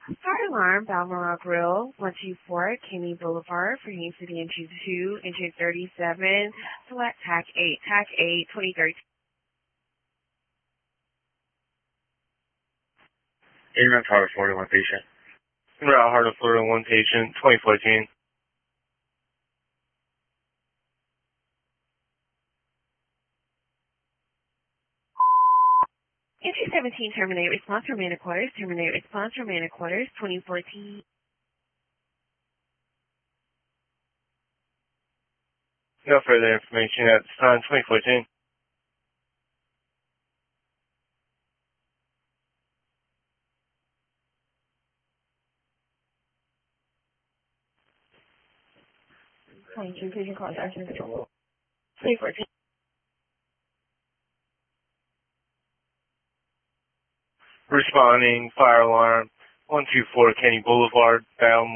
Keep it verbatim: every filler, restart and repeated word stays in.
Fire alarm, Balmoral Grill, one two four, Kenny Boulevard, for Union City, entry two, entry thirty-seven, select T A C eight, T A C eight, twenty thirteen. Amen, Tower Florida, one patient. Route Heart of Florida, one patient, twenty fourteen. Entry seventeen, terminate response from Manor Quarters, terminate response from Manor Quarters, twenty fourteen. No further information at this time, twenty fourteen. twenty fourteen. Responding, fire alarm, one two four, Kenny Boulevard, Balmoral.